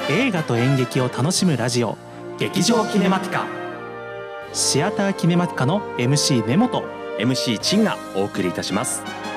映画と演劇を楽しむラジオ、劇場キネマティカ。シアターキネマティカの MC 根本、 MC 陳がお送りいたします。